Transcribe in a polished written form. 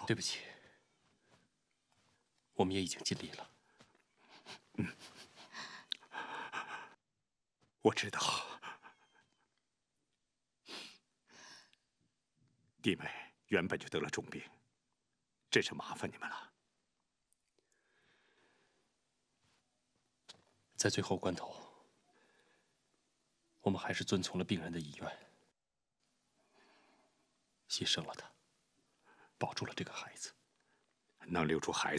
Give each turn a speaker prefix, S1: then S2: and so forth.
S1: 对不起，我们也已经尽力了。
S2: 我知道，弟妹原本就得了重病，真是麻烦你们了。
S1: 在最后关头，我们还是遵从了病人的意愿，牺牲了他，保住了这个孩子。
S2: 能留住孩子